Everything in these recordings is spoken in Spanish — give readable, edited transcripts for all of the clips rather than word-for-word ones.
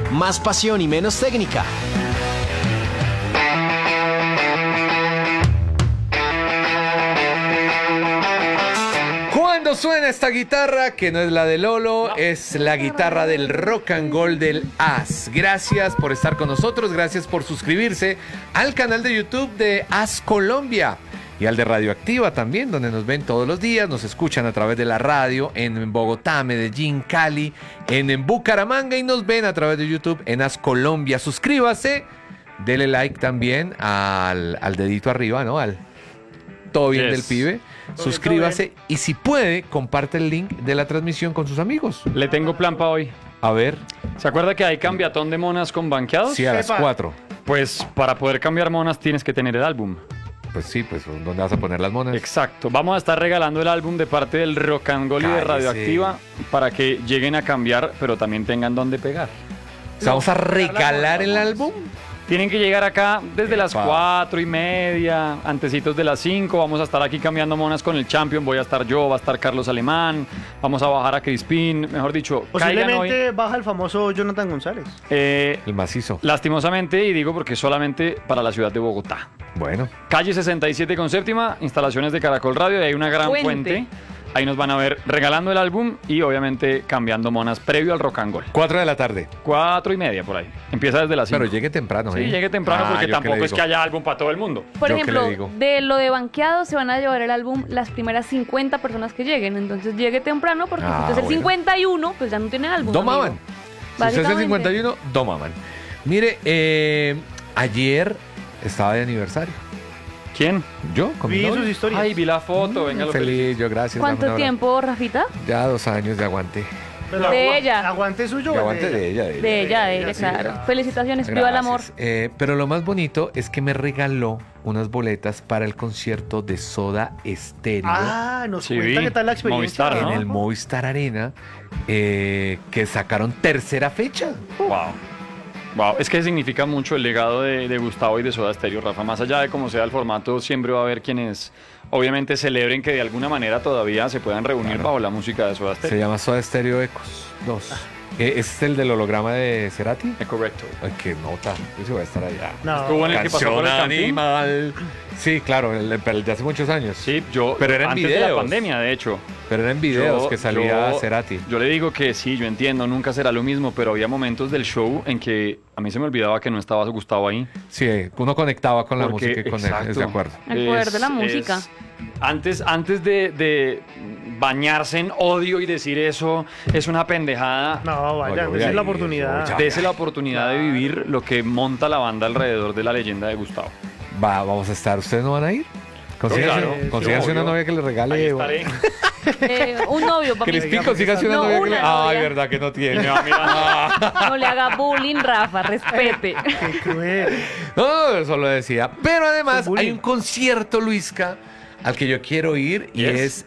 más pasión y menos técnica. Cuando suena esta guitarra, que no es la de Lolo, es la guitarra del rock and roll del As. Gracias por estar con nosotros, gracias por suscribirse al canal de YouTube de As Colombia y al de Radioactiva también, donde nos ven todos los días, nos escuchan a través de la radio en Bogotá, Medellín, Cali, en Bucaramanga y nos ven a través de YouTube en As Colombia. Suscríbase, dele like también al dedito arriba, ¿no? Al todo bien del pibe. Suscríbase y si puede, comparte el link de la transmisión con sus amigos. Le tengo plan para hoy. A ver. ¿Se acuerda que hay cambiatón de monas con banqueados? Sí, a las 4. Pues para poder cambiar monas tienes que tener el álbum. Pues sí, pues ¿dónde vas a poner las monas? Exacto. Vamos a estar regalando el álbum de parte del Rock and Roll y de Radioactiva para que lleguen a cambiar, pero también tengan dónde pegar. O sea, ¿vamos a regalar el álbum? Tienen que llegar acá desde las 4:30, antecitos de las 5. Vamos a estar aquí cambiando monas con el Champion. Voy a estar yo, va a estar Carlos Alemán. Vamos a bajar a Crispín. Mejor dicho, posiblemente baja el famoso Jonathan González. El macizo. Lastimosamente, y digo porque solamente para la ciudad de Bogotá. Bueno. Calle 67 con séptima, instalaciones de Caracol Radio. Y hay una gran fuente. Ahí nos van a ver regalando el álbum y obviamente cambiando monas previo al Rock and Roll. 4 de la tarde. 4:30 por ahí. Empieza desde las 5. Pero llegue temprano, Sí, llegue temprano porque tampoco es que haya álbum para todo el mundo. Por ejemplo, de lo de banqueado se van a llevar el álbum las primeras 50 personas que lleguen. Entonces llegue temprano porque si usted es el 51, pues ya no tiene álbum. Domaban. Si usted es el 51, domaban. Mire, ayer estaba de aniversario. ¿Quién? Yo, con vi mi sus novia. historias. Ay, vi la foto, venga. Feliz, yo gracias. ¿Cuánto tiempo, Rafita? Ya 2 años de aguante. Pero de ella. ¿Aguante suyo? De aguante de ella. De ella, claro. Sí. Felicitaciones, viva el amor. Pero lo más bonito es que me regaló unas boletas para el concierto de Soda Stereo. Nos cuenta qué tal la experiencia. Movistar, ¿no? En el Movistar Arena, que sacaron tercera fecha. Wow, es que significa mucho el legado de Gustavo y de Soda Stereo, Rafa. Más allá de cómo sea el formato, siempre va a haber quienes obviamente celebren que de alguna manera todavía se puedan reunir bajo la música de Soda Stereo. Se llama Soda Stereo Ecos 2. ¿Es el del holograma de Cerati? Correcto. Ay, qué nota. Yo voy a estar allá. No. Estuvo en el que pasó por el Campín. Animal. Sí, claro, el de hace muchos años. Sí, pero era en antes videos. de la pandemia, de hecho. Pero eran videos que salía Cerati. Yo le digo que sí, yo entiendo, nunca será lo mismo, pero había momentos del show en que a mí se me olvidaba que no estaba Gustavo ahí. Sí, uno conectaba con la música y con él, es de acuerdo. El poder de la música. Antes de bañarse en odio y decir eso es una pendejada. No, vaya, esa es la oportunidad. Dese la oportunidad de vivir lo que monta la banda alrededor de la leyenda de Gustavo. Vamos a estar, ¿ustedes no van a ir? Consíganse una novia que le regale. Ahí estaré. Un novio, papá. Crispín, consíganse una novia que le... Ay, verdad que no tiene. No le haga bullying, Rafa, respete. Qué cruel. No, eso lo decía. Pero además hay un concierto, Luisca, al que yo quiero ir y es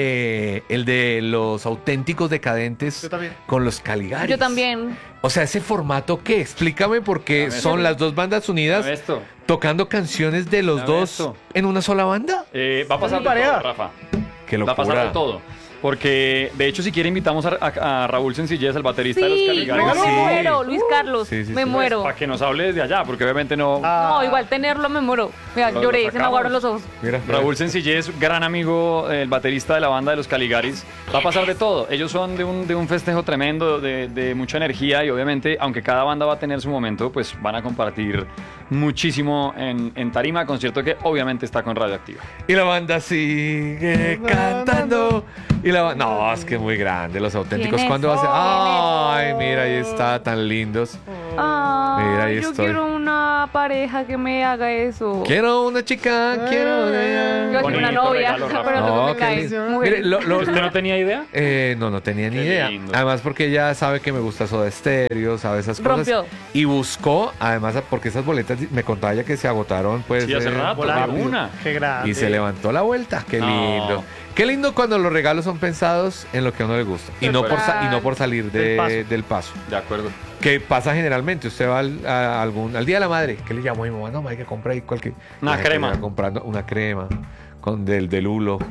el de los auténticos decadentes con los Caligaris. Yo también. O sea, ese formato, ¿qué? Explícame, porque son las dos bandas unidas tocando canciones de los dos en una sola banda. Va a pasar de todo, Rafa. Qué locura. Va a pasar de todo. Porque, de hecho, si quiere, invitamos a Raúl Sencillez, el baterista de los Caligaris. No, me muero, Luis Carlos, me muero. Para que nos hable desde allá, porque obviamente no... No, igual tenerlo me muero. Mira, lloré, se me aguaron los ojos. Mira. Raúl Sencillez, gran amigo, el baterista de la banda de los Caligaris. Va a pasar de todo. Ellos son de un festejo tremendo, de mucha energía y obviamente, aunque cada banda va a tener su momento, pues van a compartir muchísimo en tarima, concierto que obviamente está con Radioactiva. Y la banda sigue cantando. Y no, es que es muy grande, los auténticos. ¿Cuándo va a ser? Ay, mira, ahí está, tan lindos. Mira, ahí yo estoy. quiero una pareja que me haga eso. Quiero una chica, quiero una... Yo quiero una novia, pero no me cae. Mire, ¿Usted no tenía idea? No tenía ni Qué idea. lindo. Además porque ella sabe que me gusta Soda Stereo, sabe esas cosas. Rompió. Y buscó, además porque esas boletas, me contaba ella que se agotaron pues Sí, hace rato, rápido. una. Qué grande. Y se levantó la vuelta. Qué lindo. Qué lindo cuando los regalos son pensados en lo que a uno le gusta. Y no por salir del paso. De acuerdo. Que pasa generalmente. Usted va al Día de la Madre. ¿Qué le llamo a mi mamá? No, hay que comprar ahí cualquier... Una crema. Comprando una crema del Hulo.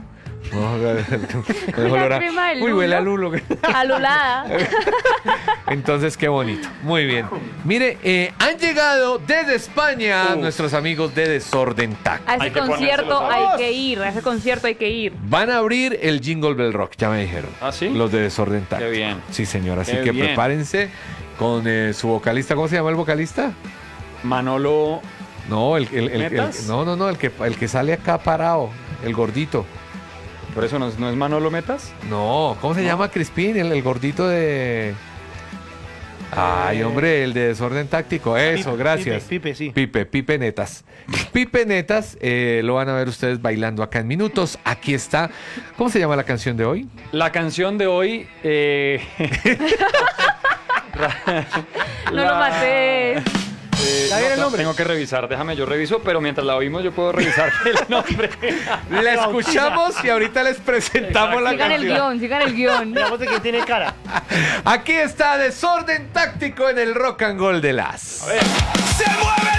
La crema del Uy, huele a lulo. lulo. Alulada. Entonces, qué bonito. Muy bien. Mire, han llegado desde España nuestros amigos de Desorden Táctico. A ese Hay que concierto ponérselos a hay vos. que ir, a ese concierto hay que ir. Van a abrir el Jingle Bell Rock, ya me dijeron. ¿Ah, sí? Los de Desorden Táctico. Qué bien. Sí, señor. Así Qué que bien. prepárense con su vocalista. ¿Cómo se llama el vocalista? Manolo. No, el ¿Metas? no, el que sale acá parado, el gordito. ¿Por eso no es Manolo Metas? No, ¿cómo se llama Crispín? El gordito de... Ay, hombre, el de Desorden Táctico. Eso, Pipe, gracias. Pipe, sí. Pipe Netas. Pipe Netas, lo van a ver ustedes bailando acá en minutos. Aquí está. ¿Cómo se llama la canción de hoy? La canción de hoy. No lo maté. Ya viene el nombre. Tengo que revisar, déjame yo reviso, pero mientras la oímos yo puedo revisar el nombre. La escuchamos y ahorita les presentamos la Sigan el canción. guión, sigan el guión. Miramos de quién tiene cara. Aquí está Desorden Táctico en el Rock and Roll de las. ¡Se mueve